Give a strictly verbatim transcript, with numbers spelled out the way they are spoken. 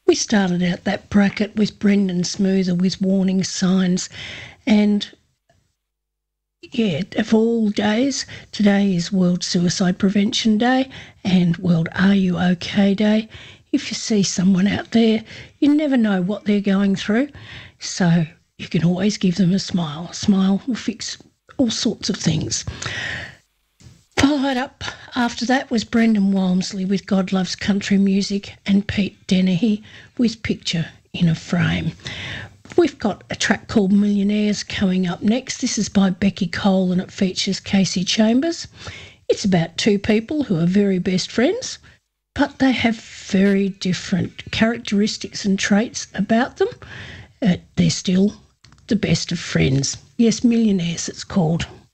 We started out that bracket with Brendan Smoother with Warning Signs, and yeah, of all days, today is World Suicide Prevention Day and World Are You OK Day. If you see someone out there, you never know what they're going through, so you can always give them a smile. A smile will fix all sorts of things. Followed up after that was Brendan Walmsley with God Loves Country Music and Pete Dennehy with Picture in a Frame. We've got a track called Millionaires coming up next. This is by Becky Cole and it features Casey Chambers. It's about two people who are very best friends, but they have very different characteristics and traits about them. Uh, they're still the best of friends. Yes, Millionaires it's called.